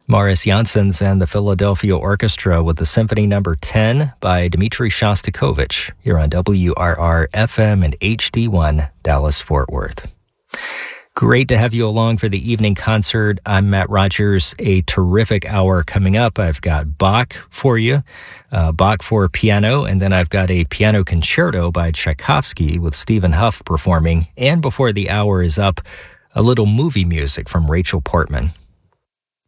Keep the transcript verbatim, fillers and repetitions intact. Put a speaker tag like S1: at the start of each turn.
S1: Morris Janssens and the Philadelphia Orchestra with the Symphony Number ten by Dmitri Shostakovich here on W R R F M and H D one Dallas-Fort Worth. Great to have you along for the evening concert. I'm Matt Rogers. A terrific hour coming up. I've got Bach for you, uh, Bach for piano, and then I've got a piano concerto by Tchaikovsky with Stephen Huff performing. And before the hour is up, a little movie music from Rachel Portman.